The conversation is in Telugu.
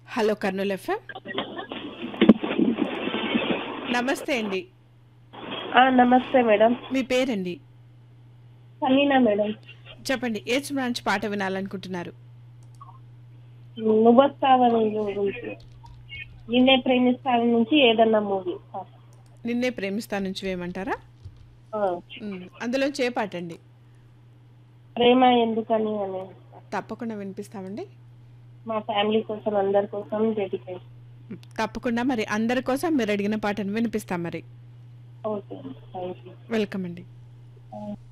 Hello Kurnool FM. నమస్తే అండి. నమస్తే మేడం. మీ పేరండి? సలీనా మేడం. చెప్పండి. ఏ సినిమా నుంచి పాట వినాలనుకుంటున్నారు? నువ్వొస్తావని గురించి. నిన్నే ప్రేమిస్తాను నుంచి ఏదన్నా మూవీ. నిన్నే ప్రేమిస్తా నుంచి వేయమంటారా? అందులోంచి ఏ పాటండి? ప్రేమ ఎందుకని అని. తప్పకుండా వినిపిస్తామండి. మా ఫ్యామిలీ కోసం అందరి కోసం డెడికేట్. తప్పకుండా మరి అందరి కోసం మీరు అడిగిన పాటను వినిపిస్తాం మరి. ఓకే అండి, థ్యాంక్ యూ. వెల్కమ్ అండి.